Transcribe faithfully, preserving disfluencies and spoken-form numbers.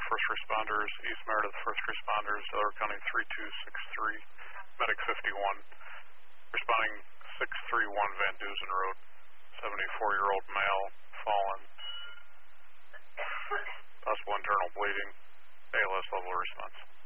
first responders, East Meredith first responders, Delaware County three two six three, Medic fifty-one, responding six three one Van Dusen Road, seventy-four-year-old male, fallen, possible internal bleeding, A L S level response.